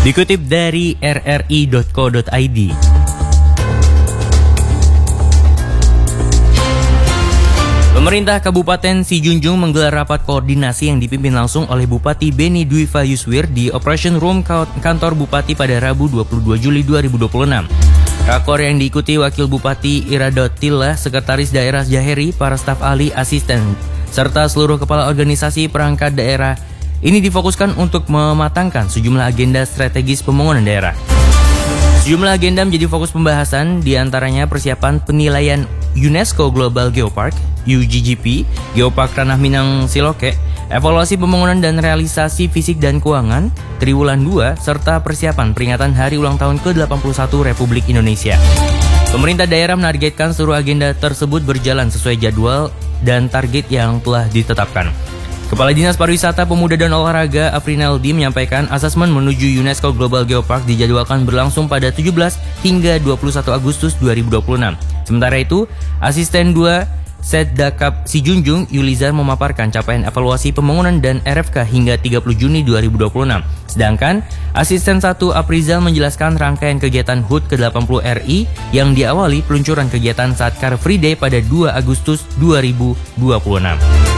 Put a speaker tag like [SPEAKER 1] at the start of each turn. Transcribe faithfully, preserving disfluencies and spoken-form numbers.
[SPEAKER 1] Dikutip dari r r i dot co dot i d. Pemerintah Kabupaten Sijunjung menggelar rapat koordinasi yang dipimpin langsung oleh Bupati Beni Dwifa Yuswir di Operation Room kantor Bupati pada Rabu dua puluh dua Juli dua ribu dua puluh enam. Rakor yang diikuti Wakil Bupati Iradotillah, Sekretaris Daerah Jaheri, para staf ahli, asisten, serta seluruh kepala organisasi perangkat daerah. Ini difokuskan untuk mematangkan sejumlah agenda strategis pembangunan daerah. Sejumlah agenda menjadi fokus pembahasan, diantaranya persiapan penilaian UNESCO Global Geopark (U G G P) Geopark Ranah Minang Siloke, evaluasi pembangunan dan realisasi fisik dan keuangan triwulan dua, serta persiapan peringatan Hari Ulang Tahun ke delapan puluh satu Republik Indonesia. Pemerintah daerah menargetkan seluruh agenda tersebut berjalan sesuai jadwal dan target yang telah ditetapkan. Kepala Dinas Pariwisata, Pemuda dan Olahraga Afrinaldi menyampaikan asesmen menuju UNESCO Global Geopark dijadwalkan berlangsung pada tujuh belas hingga dua puluh satu Agustus dua ribu dua puluh enam. Sementara itu, Asisten dua Setdakap Sijunjung Yulizar memaparkan capaian evaluasi pembangunan dan R F K hingga tiga puluh Juni dua ribu dua puluh enam. Sedangkan Asisten satu Aprizal menjelaskan rangkaian kegiatan H U T ke delapan puluh R I yang diawali peluncuran kegiatan saat Car Free Day pada dua Agustus dua ribu dua puluh enam.